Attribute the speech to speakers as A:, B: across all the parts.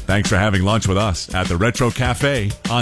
A: Thanks for having lunch with us at the Retro Cafe on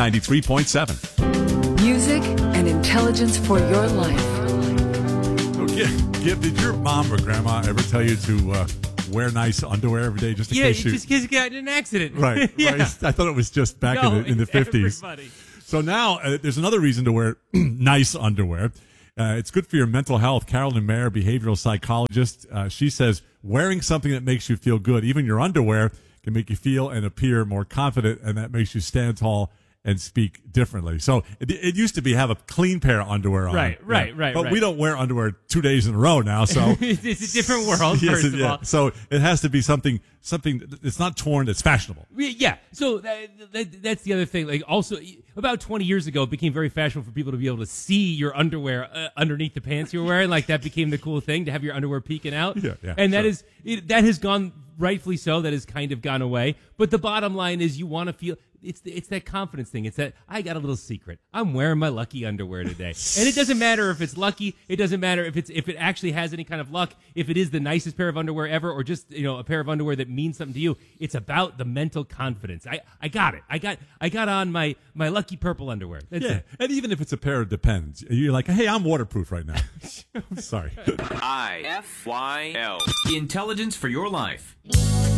A: Z93.7.
B: Music and intelligence for your life.
C: So, did your mom or grandma ever tell you to wear nice underwear every day just in case
D: just in case you got in an accident.
C: Right.
D: Yeah.
C: Right. I thought it was just back in the 50s.
D: Everybody.
C: So now there's another reason to wear nice underwear. It's good for your mental health. Carolyn Mayer, behavioral psychologist, she says wearing something that makes you feel good, even your underwear, can make you feel and appear more confident, and that makes you stand tall and speak differently. So it used to be have a clean pair of underwear on.
D: Right.
C: But we don't wear underwear 2 days in a row now, so.
D: It's a different world,
C: Yes,
D: first of all.
C: So it has to be something it's not torn, that's fashionable.
D: Yeah, so that's the other thing. Like, also, about 20 years ago, it became very fashionable for people to be able to see your underwear underneath the pants you were wearing. Like, that became the cool thing, to have your underwear peeking out.
C: Yeah,
D: and that has gone, rightfully so, that has kind of gone away. But the bottom line is, you want to feel... It's that confidence thing. It's that I got a little secret. I'm wearing my lucky underwear today. And it doesn't matter if it's lucky. It doesn't matter if it actually has any kind of luck. If it is the nicest pair of underwear ever, or just, a pair of underwear that means something to you. It's about the mental confidence. I got it. I got on my lucky purple underwear. That's it.
C: And even if it's a pair of Depends, you're like, hey, I'm waterproof right now. Sorry.
E: IFYL. Intelligence for your life.